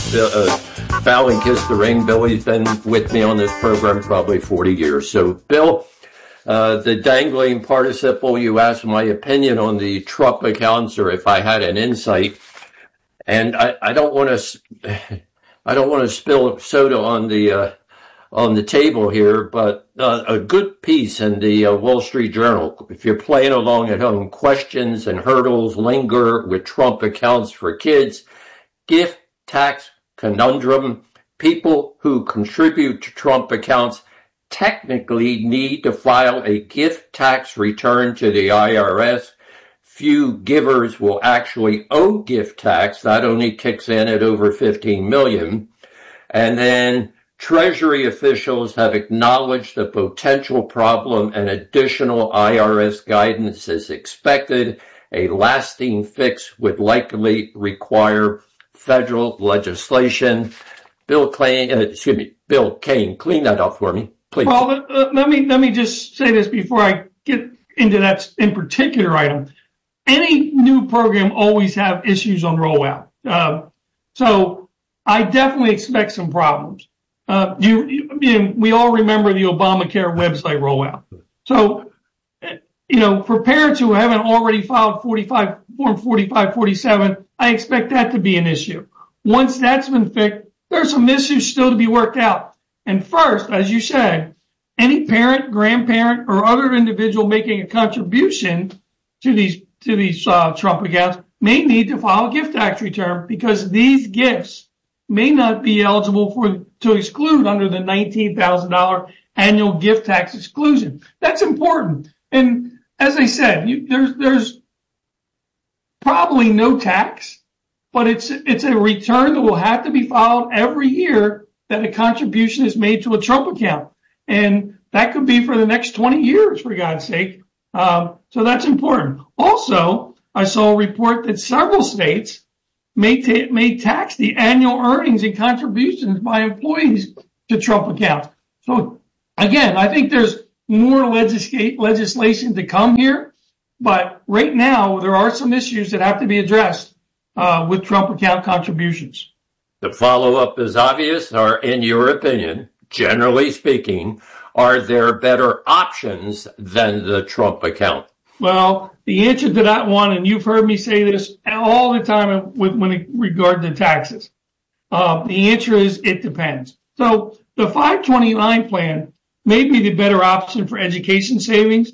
Foul and Kiss the Ring. Billy's been with me on this program probably 40 years. So, Bill, the dangling participle, you asked my opinion on the Trump accounts or if I had an insight. And I don't want to spill soda on the table here, but a good piece in the Wall Street Journal. If you're playing along at home, questions and hurdles linger with Trump accounts for kids. Gift tax conundrum. People who contribute to Trump accounts technically need to file a gift tax return to the IRS. Few givers will actually owe gift tax. That only kicks in at over 15 million. And then Treasury officials have acknowledged the potential problem and additional IRS guidance is expected. A lasting fix would likely require federal legislation. Bill Kane, clean that up for me, please. Well, let me just say this before I get into that in particular item. Any new program always have issues on rollout. So I definitely expect some problems. We all remember the Obamacare website rollout. So, for parents who haven't already filed Form 4547, I expect that to be an issue. Once that's been fixed, there's some issues still to be worked out. And first, as you said, any parent, grandparent, or other individual making a contribution to these Trump accounts may need to file a gift tax return because these gifts may not be eligible to exclude under the $19,000 annual gift tax exclusion. That's important. And as I said, there's probably no tax, but it's a return that will have to be filed every year that a contribution is made to a Trump account. And that could be for the next 20 years, for God's sake. So that's important. Also, I saw a report that several states may tax the annual earnings and contributions by employees to Trump accounts. So again, I think there's more legislation to come here, but right now there are some issues that have to be addressed with Trump account contributions. The follow-up is obvious, or in your opinion, generally speaking, are there better options than the Trump account? Well, the answer to that one, and you've heard me say this all the time when it regard to taxes, the answer is it depends. So the 529 plan may be the better option for education savings.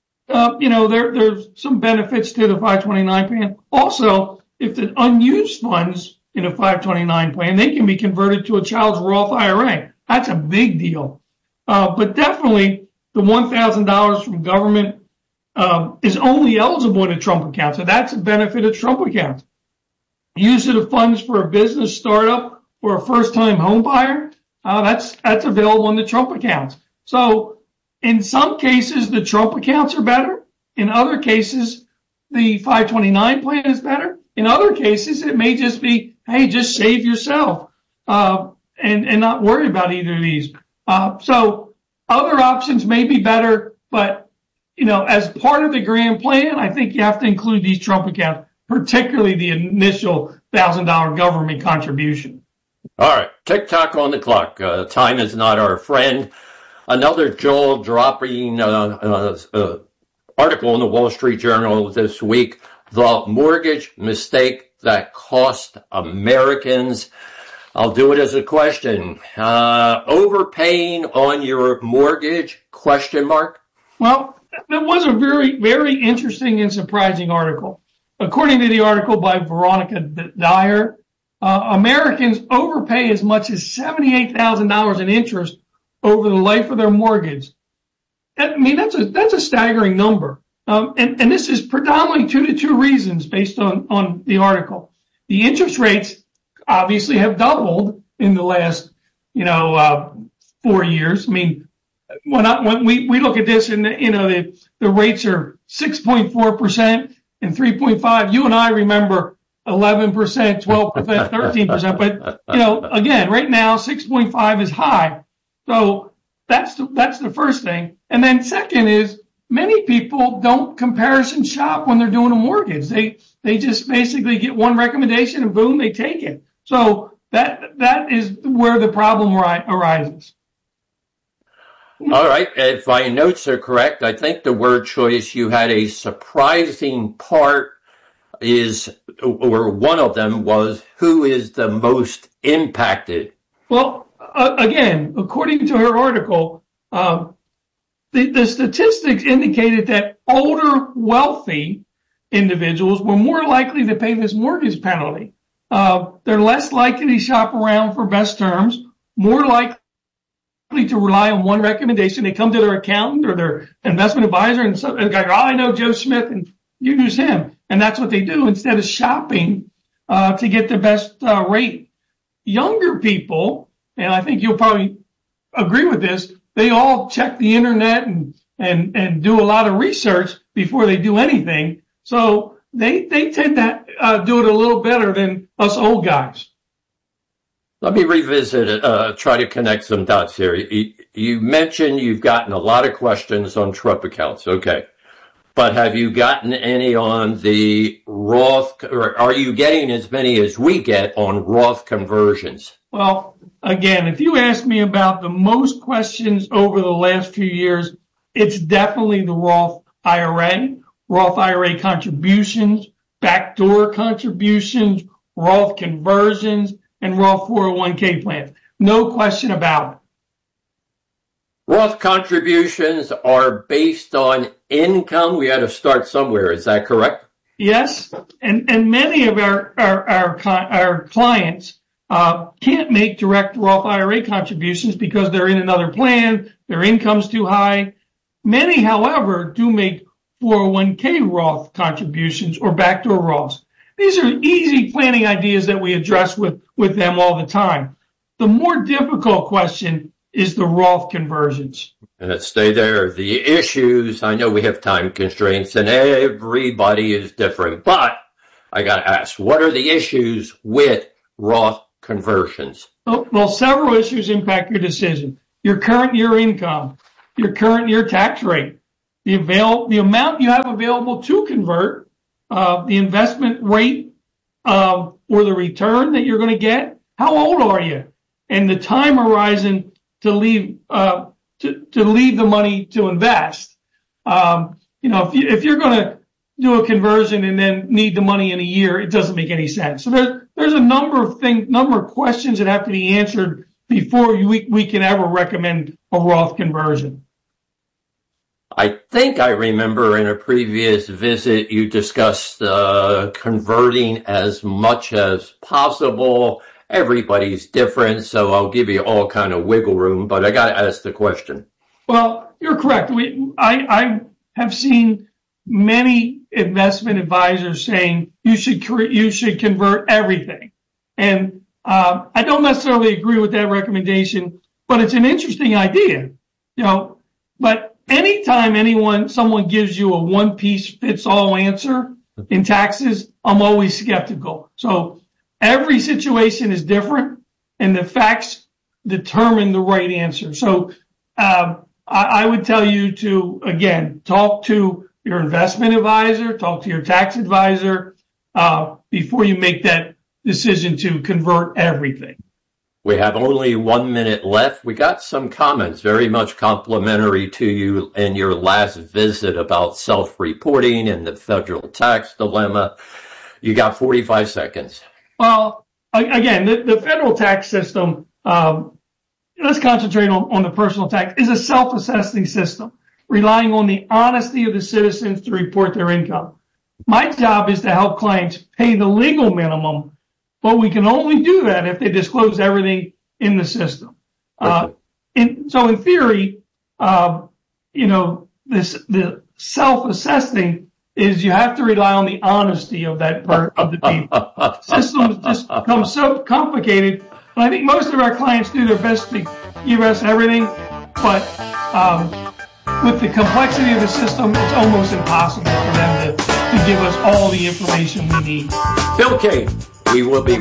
There's some benefits to the 529 plan. Also, if the unused funds in a 529 plan, they can be converted to a child's Roth IRA. That's a big deal. But definitely the $1,000 from government is only eligible in a Trump account. So that's a benefit of Trump accounts. Use of the funds for a business startup or a first-time home buyer, that's available in the Trump accounts. So in some cases, the Trump accounts are better. In other cases, the 529 plan is better. In other cases, it may just be, hey, just save yourself and not worry about either of these. So other options may be better, but, as part of the grand plan, I think you have to include these Trump accounts, particularly the initial $1,000 government contribution. All right. Tick-tock on the clock. Time is not our friend. Another jaw-dropping article in the Wall Street Journal this week, the mortgage mistake that cost Americans. I'll do it as a question. Overpaying on your mortgage, question mark? Well, that was a very, very interesting and surprising article. According to the article by Veronica Dyer, Americans overpay as much as $78,000 in interest over the life of their mortgage. I mean, that's a staggering number. And this is predominantly due to two reasons based on the article. The interest rates obviously have doubled in the last, 4 years. I mean, when we look at this and, the rates are 6.4% and 3.5%, you and I remember 11%, 12%, 13%. But, again, right now, 6.5 is high. So that's the first thing. And then second is many people don't comparison shop when they're doing a mortgage. They just basically get one recommendation and boom, they take it. So That is where the problem arises. All right. If my notes are correct, I think the word choice you had a surprising part is, or one of them was, who is the most impacted? Well, again, according to her article, the statistics indicated that older, wealthy individuals were more likely to pay this mortgage penalty. They're less likely to shop around for best terms, more likely to rely on one recommendation. They come to their accountant or their investment advisor and go, I know Joe Smith, and you use him. And that's what they do instead of shopping to get the best rate. Younger people, and I think you'll probably agree with this, they all check the internet and do a lot of research before they do anything. So they tend to do it a little better than us old guys. Let me revisit it, try to connect some dots here. You mentioned you've gotten a lot of questions on Trust accounts. Okay. But have you gotten any on the Roth, or are you getting as many as we get on Roth conversions? Well, again, if you ask me about the most questions over the last few years, it's definitely the Roth IRA contributions, backdoor contributions, Roth conversions, and Roth 401k plans. No question about it. Roth contributions are based on income. We had to start somewhere. Is that correct? Yes, and many of our clients can't make direct Roth IRA contributions because they're in another plan, their income's too high. Many, however, do make 401k Roth contributions or backdoor Roths. These are easy planning ideas that we address with them all the time. The more difficult question is the Roth conversions. Let's stay there. The issues, I know we have time constraints and everybody is different, but I got to ask, what are the issues with Roth conversions? Well, several issues impact your decision. Your current year income, your current year tax rate, the amount you have available to convert, the investment rate or the return that you're going to get. How old are you? And the time horizon to leave the money to invest. If you're going to do a conversion and then need the money in a year, it doesn't make any sense. So there's a number of questions that have to be answered before we can ever recommend a Roth conversion. I think I remember in a previous visit you discussed converting as much as possible. Everybody's different, so I'll give you all kind of wiggle room, but I got to ask the question. Well, you're correct. I have seen many investment advisors saying you should convert everything. And I don't necessarily agree with that recommendation, but it's an interesting idea. But anytime someone gives you a one-piece-fits-all answer in taxes, I'm always skeptical. So every situation is different, and the facts determine the right answer. So I would tell you to, again, talk to your investment advisor, talk to your tax advisor before you make that decision to convert everything. We have only 1 minute left. We got some comments very much complimentary to you in your last visit about self-reporting and the federal tax dilemma. You got 45 seconds. Well, again, the federal tax system, let's concentrate on the personal tax, is a self-assessing system, relying on the honesty of the citizens to report their income. My job is to help clients pay the legal minimum, but we can only do that if they disclose everything in the system. So in theory, the self-assessing is you have to rely on the honesty of of the people. Systems just become so complicated, and I think most of our clients do their best to give us everything, but with the complexity of the system, it's almost impossible for them to give us all the information we need. Bill Kane, we will be